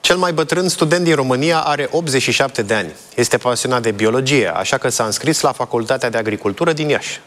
Cel mai bătrân student din România are 87 de ani. Este pasionat de biologie, așa că s-a înscris la Facultatea de Agricultură din Iași.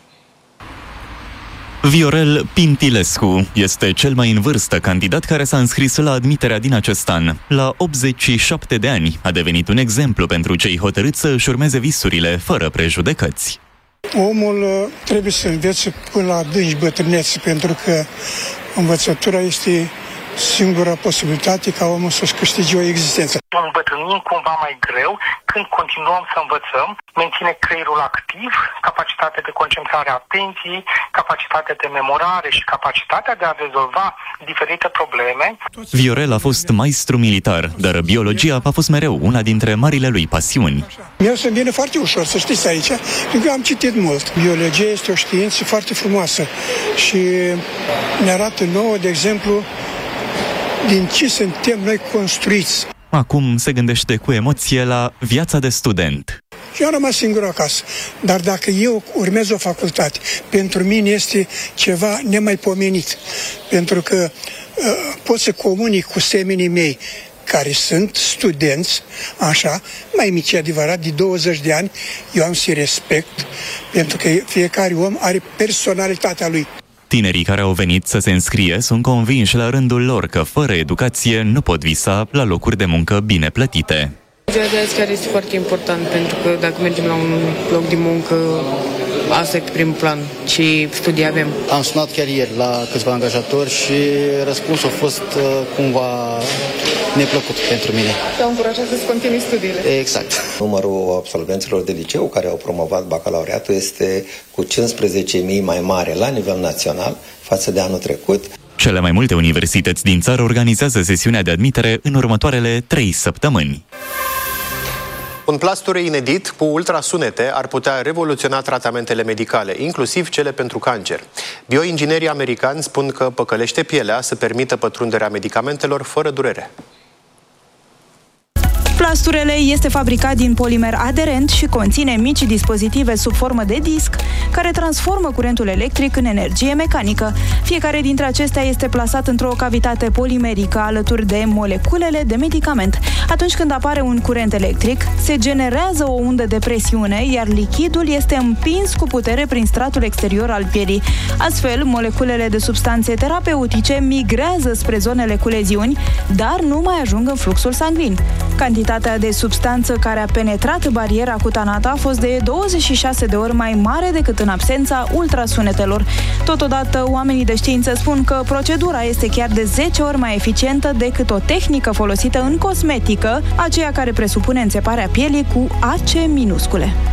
Viorel Pintilescu este cel mai în vârstă candidat care s-a înscris la admiterea din acest an. La 87 de ani a devenit un exemplu pentru cei hotărâți să își urmeze visurile fără prejudecăți. Omul trebuie să învețe până la adânci bătrânețe, pentru că învățătura este singura posibilitate ca omul să-și câștige o existență. Îmbătrânim cumva mai greu când continuăm să învățăm, menține creierul activ, capacitatea de concentrare a atenției, capacitatea de memorare și capacitatea de a rezolva diferite probleme. Viorel a fost maestru militar, dar biologia a fost mereu una dintre marile lui pasiuni. Mie să-mi vine foarte ușor, să știți aici, pentru că am citit mult. Biologia este o știință foarte frumoasă și ne arată nouă, de exemplu, din ce suntem noi construiți. Acum se gândește cu emoție la viața de student. Eu am rămas singur acasă, dar dacă eu urmez o facultate, pentru mine este ceva nemaipomenit, pentru că pot să comunic cu semenii mei care sunt studenți, așa, mai mici adevărat, de 20 de ani, eu am să respect, pentru că fiecare om are personalitatea lui. Tinerii care au venit să se înscrie sunt convinși la rândul lor că fără educație nu pot visa la locuri de muncă bine plătite. Ziua de azi chiar este foarte important, pentru că dacă mergem la un loc de muncă, asta e pe primul plan, ce studii avem. Am sunat chiar ieri la câțiva angajatori și răspunsul a fost cumva neplăcut pentru mine. Te-au încurajat să-ți continui studiile. Exact. Numărul absolvenților de liceu care au promovat bacalaureatul este cu 15.000 mai mare la nivel național față de anul trecut. Cele mai multe universități din țară organizează sesiunea de admitere în următoarele 3 săptămâni. Un plasture inedit cu ultrasunete ar putea revoluționa tratamentele medicale, inclusiv cele pentru cancer. Bioinginerii americani spun că păcălește pielea să permită pătrunderea medicamentelor fără durere. Plasturele este fabricat din polimer aderent și conține mici dispozitive sub formă de disc care transformă curentul electric în energie mecanică. Fiecare dintre acestea este plasat într-o cavitate polimerică alături de moleculele de medicament. Atunci când apare un curent electric, se generează o undă de presiune, iar lichidul este împins cu putere prin stratul exterior al pielii. Astfel, moleculele de substanțe terapeutice migrează spre zonele cu leziuni, dar nu mai ajung în fluxul sanguin. Cantitatea de substanță care a penetrat bariera cutanată a fost de 26 de ori mai mare decât în absența ultrasunetelor. Totodată, oamenii de știință spun că procedura este chiar de 10 ori mai eficientă decât o tehnică folosită în cosmetică, aceea care presupune înțeparea pielii cu ace minuscule.